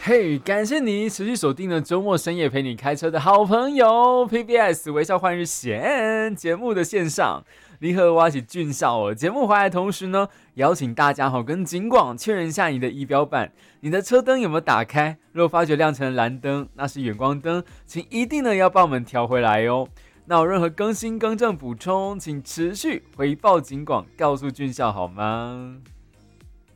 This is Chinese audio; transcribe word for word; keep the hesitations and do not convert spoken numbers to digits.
嘿，感谢你持续锁定了周末深夜陪你开车的好朋友 P B S 微笑换日线节目的线上，你和我一起俊少哦。节目回来的同时呢，邀请大家好跟警广确认一下你的仪表板，你的车灯有没有打开？如果发觉亮成蓝灯，那是远光灯，请一定呢要帮我们调回来哦。那有任何更新、更正、补充，请持续回报警广，告诉俊少好吗？